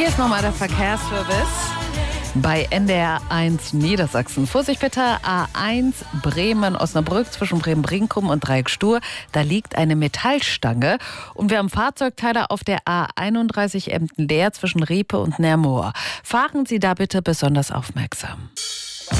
Hier ist nochmal der Verkehrsservice bei NDR 1 Niedersachsen. Vorsicht bitte, A1 Bremen-Osnabrück zwischen Bremen-Brinkum und Dreieck-Stur. Da liegt eine Metallstange und wir haben Fahrzeugteile auf der A31 Emden-Leer zwischen Riepe und Nermoor. Fahren Sie da bitte besonders aufmerksam.